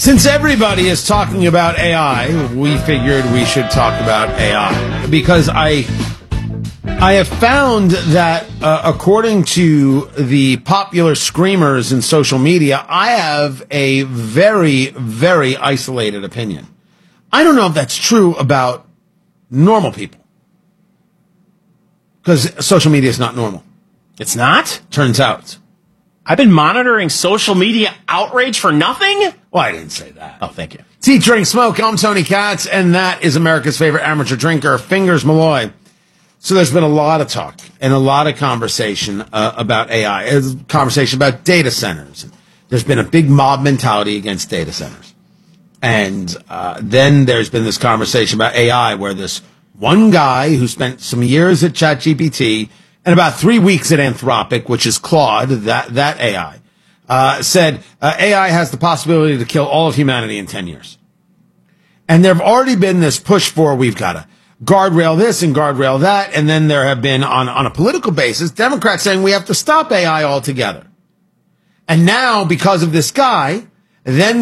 Since everybody is talking about AI, we figured we should talk about AI because I have found that according to the popular screamers in social media, I have a very, very isolated opinion. I don't know if that's true about normal people because social media is not normal. It's not? Turns out. I've been monitoring social media outrage for nothing? Well, I didn't say that. Oh, thank you. It's Eat, Drink, Smoke. I'm Tony Katz, and that is America's favorite amateur drinker, Fingers Malloy. So there's been a lot of talk and a lot of conversation about AI, conversation about data centers. There's been a big mob mentality against data centers. And then there's been this conversation about AI where this one guy who spent some years at ChatGPT and about 3 weeks at Anthropic, which is Claude, that AI, said AI has the possibility to kill all of humanity in 10 years. And there have already been this push for we've got to guardrail this and guardrail that. And then there have been, on a political basis, Democrats saying we have to stop AI altogether. And now, because of this guy, then